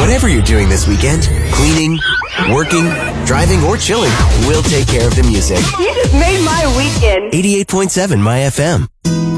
Whatever you're doing this weekend, cleaning, working, driving, or chilling, we'll take care of the music. You just made my weekend. 88.7 My FM.